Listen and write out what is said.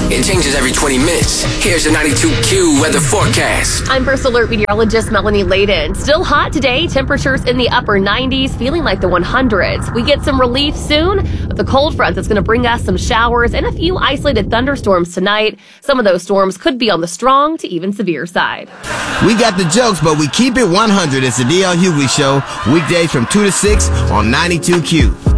It changes every 20 minutes. Here's the 92Q weather forecast. I'm First Alert meteorologist Melanie Layden. Still hot today. Temperatures in the upper 90s, feeling like the 100s. We get some relief soon with the cold front that's going to bring us some showers and a few isolated thunderstorms tonight. Some of those storms could be on the strong to even severe side. We got the jokes, but we keep it 100. It's the DL Hughley Show, weekdays from 2 to 6 on 92Q.